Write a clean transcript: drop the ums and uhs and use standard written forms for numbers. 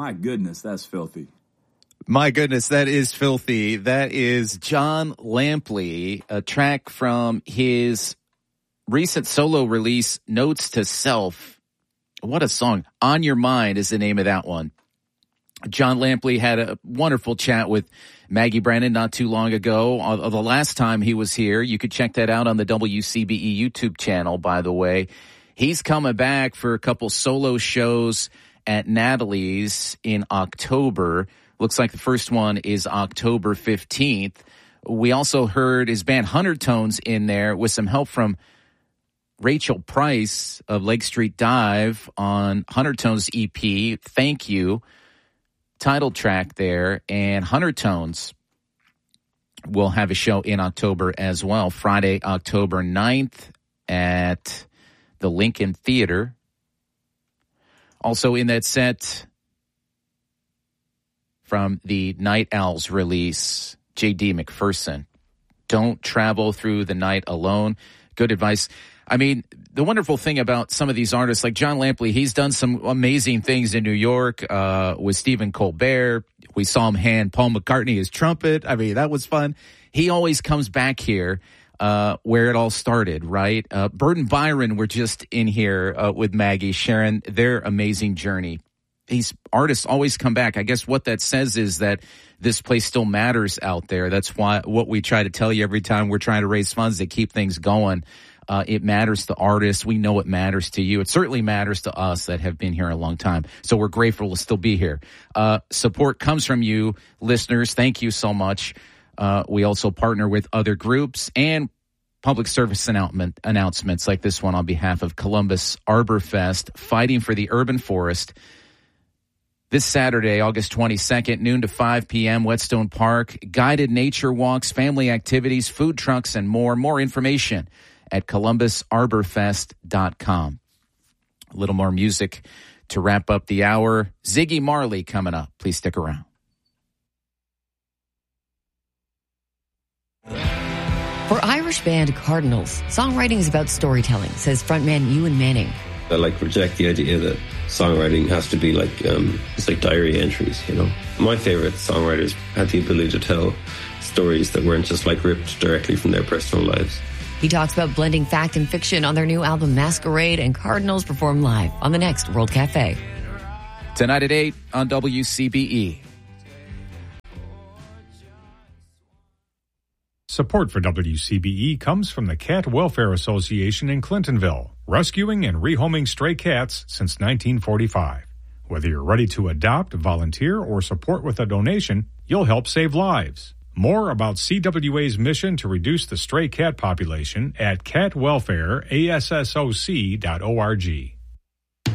My goodness, that's filthy. My goodness, that is filthy. That is John Lampley, a track from his recent solo release, Notes to Self. What a song. On Your Mind is the name of that one. John Lampley had a wonderful chat with Maggie Brennan not too long ago. The last time he was here, you could check that out on the WCBE YouTube channel, by the way. He's coming back for a couple solo shows at Natalie's in October. Looks like the first one is October 15th. We also heard his band 100 Tones in there with some help from Rachel Price of Lake Street Dive on 100 Tones EP, Thank You, title track there. And 100 Tones will have a show in October as well, Friday, October 9th at the Lincoln Theater. Also in that set from the Night Owls release, J.D. McPherson. Don't travel through the night alone. Good advice. I mean, the wonderful thing about some of these artists, like John Lampley, he's done some amazing things in New York with Stephen Colbert. We saw him hand Paul McCartney his trumpet. I mean, that was fun. He always comes back here where it all started, right? Bert and Byron were just in here with Maggie, sharing their amazing journey. These artists always come back. I guess what that says is that this place still matters out there. That's why what we try to tell you every time we're trying to raise funds to keep things going. It matters to artists. We know it matters to you. It certainly matters to us that have been here a long time. So we're grateful to still be here. Support comes from you, listeners. Thank you so much. We also partner with other groups and public service announcements like this one on behalf of Columbus Arbor Fest, Fighting for the Urban Forest. This Saturday, August 22nd, noon to 5 p.m., Whetstone Park. Guided nature walks, family activities, food trucks, and more. More information at columbusarborfest.com. A little more music to wrap up the hour. Ziggy Marley coming up. Please stick around. For Irish band Cardinals, songwriting is about storytelling, says frontman Ewan Manning. I reject the idea that songwriting has to be it's like diary entries, you know. My favorite songwriters had the ability to tell stories that weren't just ripped directly from their personal lives. He talks about blending fact and fiction on their new album Masquerade, and Cardinals perform live on the next World Cafe. Tonight at 8 on WCBE. Support for WCBE comes from the Cat Welfare Association in Clintonville, rescuing and rehoming stray cats since 1945. Whether you're ready to adopt, volunteer, or support with a donation, you'll help save lives. More about CWA's mission to reduce the stray cat population at catwelfareassoc.org.